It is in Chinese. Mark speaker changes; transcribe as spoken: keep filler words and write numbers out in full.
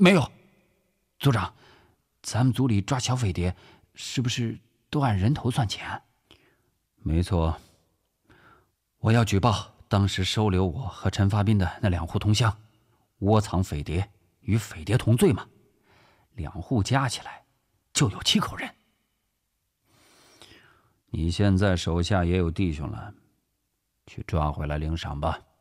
Speaker 1: 没有。组长，咱们组里抓小飞碟，是不是都按人头算钱？
Speaker 2: 没错。我要举报当时收留我和陈发斌的那两户同乡，窝藏匪谍，与匪谍同罪嘛。两户加起来就有七口人。你现在手下也有弟兄了，去抓回来领赏吧。